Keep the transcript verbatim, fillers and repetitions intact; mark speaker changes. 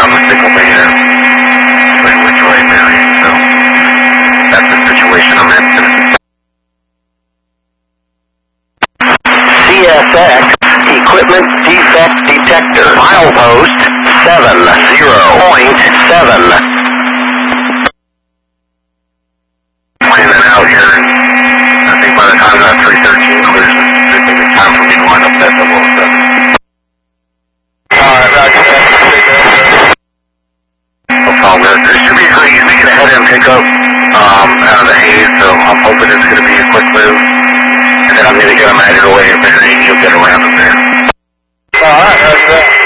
Speaker 1: on the signal beta, like which way now, so that's the situation I'm in. C S X Equipment Defect Detector, milepost seven zero point seven. Planning out here, and I think by the time that three thirteen clears, it's going to be time for me to line up that double oh seven. Alright, roger that. No problem. There should be pretty easy to get ahead and pick up um, out of the haze, so I'm hoping it's going to be a quick move. And then I'm going to get them out of the way, and you'll get around them there. Alright, that's it.